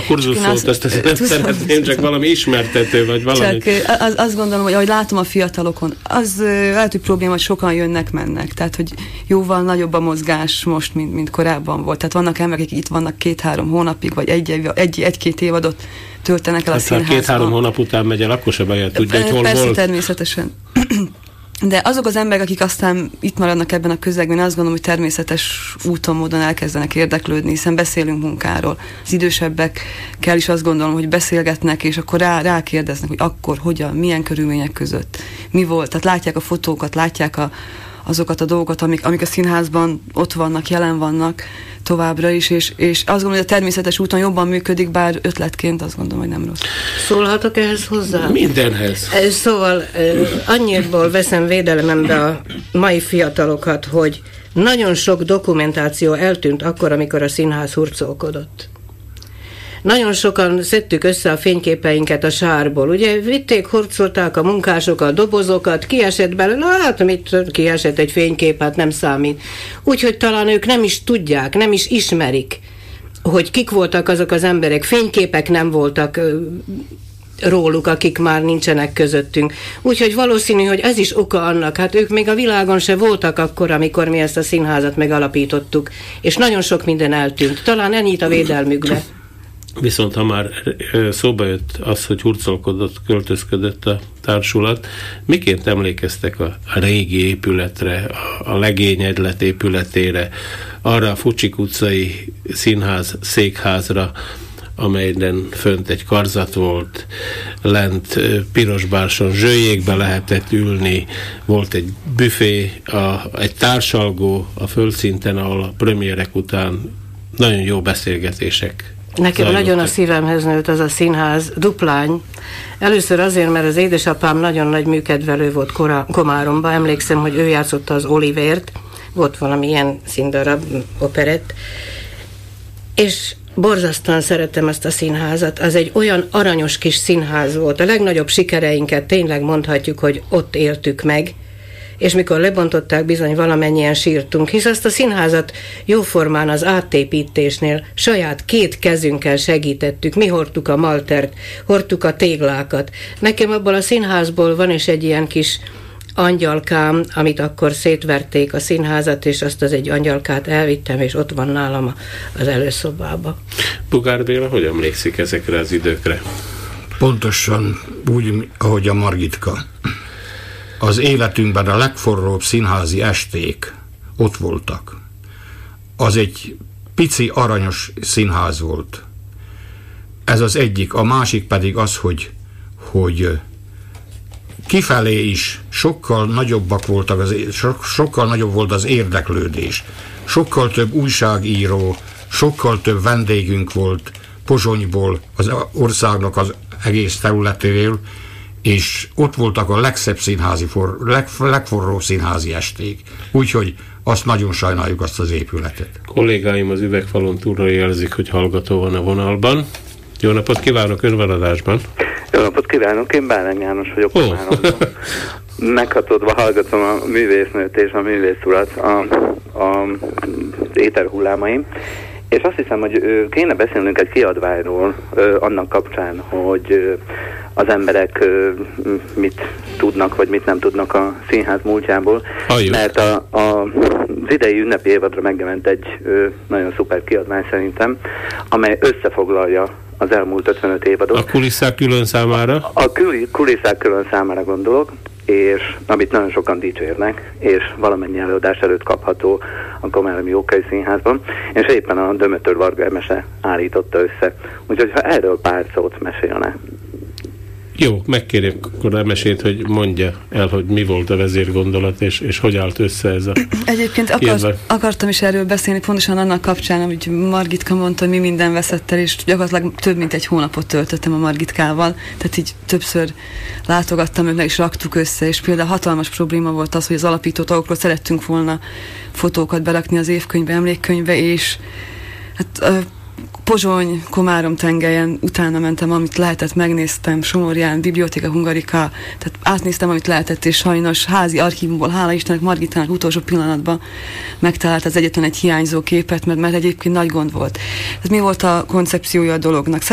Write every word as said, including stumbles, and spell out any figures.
kurzuszót, ezt, ezt nem szeretném, csak valami ismertető, vagy valami. Csak az, azt gondolom, hogy ahogy látom a fiatalokon, az lehet, hogy probléma, hogy sokan jönnek-mennek. Tehát, hogy jóval nagyobb a mozgás most, mint, mint korábban volt. Tehát vannak emberek, akik itt vannak két-három hónapig, vagy egy, egy, egy-két évadot töltenek el hát a színházban. Két-három hónap után megy el, akkor se baját tudja, hogy hol Persze, volt. természetesen. De azok az emberek, akik aztán itt maradnak ebben a közegben, azt gondolom, hogy természetes úton, módon elkezdenek érdeklődni, hiszen beszélünk munkáról. Az idősebbekkel is azt gondolom, hogy beszélgetnek, és akkor rá, rákérdeznek, hogy akkor, hogyan, milyen körülmények között, mi volt. Tehát látják a fotókat, látják a, azokat a dolgokat, amik, amik a színházban ott vannak, jelen vannak továbbra is, és, és azt gondolom, hogy a természetes úton jobban működik, bár ötletként azt gondolom, hogy nem rossz. Szólhatok ehhez hozzá? Mindenhez. Szóval annyiból veszem védelemembe a mai fiatalokat, hogy nagyon sok dokumentáció eltűnt akkor, amikor a színház hurcolkodott. Nagyon sokan szedtük össze a fényképeinket a sárból. Ugye vitték, hurcolták a munkások a dobozokat, kiesett belőle, hát mit kiesett egy fénykép, hát nem számít. Úgyhogy talán ők nem is tudják, nem is ismerik, hogy kik voltak azok az emberek. Fényképek nem voltak róluk, akik már nincsenek közöttünk. Úgyhogy valószínű, hogy ez is oka annak, hát ők még a világon se voltak akkor, amikor mi ezt a színházat megalapítottuk, és nagyon sok minden eltűnt. Talán ennyit a védelmükbe. Viszont ha már szóba jött az, hogy hurcolkodott, költözködött a társulat, miként emlékeztek a régi épületre, a Legényegylet épületére, arra a Fucsik utcai színház székházra, amelyen fönt egy karzat volt, lent Pirosbárson zsőjékbe lehetett ülni, volt egy büfé, a, egy társalgó a földszinten, ahol a premierek után nagyon jó beszélgetések Nekem zajlottak. Nagyon a szívemhez nőtt az a színház, Duplány. Először azért, mert az édesapám nagyon nagy műkedvelő volt Kora, Komáromba. Emlékszem, hogy ő játszotta az Olivért, volt valami ilyen színdarab, operett, és borzasztóan szerettem azt a színházat. Az egy olyan aranyos kis színház volt. A legnagyobb sikereinket tényleg mondhatjuk, hogy ott éltük meg, és mikor lebontották, bizony valamennyien sírtunk, hisz azt a színházat jóformán az átépítésnél saját két kezünkkel segítettük. Mi hordtuk a maltert, hordtuk a téglákat. Nekem abból a színházból van is egy ilyen kis angyalkám, amit akkor szétverték a színházat, és azt az egy angyalkát elvittem, és ott van nálam az előszobába. Bugár Béla, hogy emlékszik ezekre az időkre? Pontosan úgy, ahogy a Margitka. Az életünkben a legforróbb színházi esték ott voltak. Az egy pici, aranyos színház volt. Ez az egyik. A másik pedig az, hogy, hogy kifelé is sokkal nagyobbak voltak, az, so, sokkal nagyobb volt az érdeklődés. Sokkal több újságíró, sokkal több vendégünk volt Pozsonyból, az országnak az egész területéről, és ott voltak a legszebb színházi, for, leg, legforróbb színházi esték. Úgyhogy azt nagyon sajnáljuk, azt az épületet. Kollégáim az üvegfalon túlra jelzik, hogy hallgató van a vonalban. Jó napot kívánok, ön van adásban. Jó napot kívánok, én Bálint János vagyok. Oh. Meghatódva hallgatom a művésznőt és a művészurat a, a éterhullámaim. És azt hiszem, hogy kéne beszélnünk egy kiadványról annak kapcsán, hogy az emberek mit tudnak, vagy mit nem tudnak a színház múltjából. Halljuk. Mert a, a, az idei ünnepi évadra megjelent egy nagyon szuper kiadvány szerintem, amely összefoglalja az elmúlt ötvenöt évadot. A kulisszák külön számára? A kül- kulisszák külön számára gondolok, és amit nagyon sokan dicsérnek, és valamennyi előadás előtt kapható a Komáromi Jókai Színházban, és éppen a Dömötör Varga Emese állította össze. Úgyhogy ha erről pár szót mesélne. Jó, megkérjük akkor Emesét, hogy mondja el, hogy mi volt a vezérgondolat, és, és hogy állt össze ez a... Egyébként akar, akartam is erről beszélni, pontosan annak kapcsán, amit Margitka mondta, hogy mi minden veszett el, és gyakorlatilag több mint egy hónapot töltöttem a Margitkával, tehát így többször látogattam őknek, és raktuk össze, és például hatalmas probléma volt az, hogy az alapító tagokról szerettünk volna fotókat berakni az évkönyvbe, emlékkönyvbe, és hát... Pozsony, Komárom tengelyen utána mentem, amit lehetett, megnéztem, Somorján, Bibliotéka Hungarica, tehát átnéztem, amit lehetett, és sajnos házi archívumból, hála Istennek, Margitának utolsó pillanatban megtalált az egyetlen egy hiányzó képet, mert, mert egyébként nagy gond volt. Tehát mi volt a koncepciója a dolognak?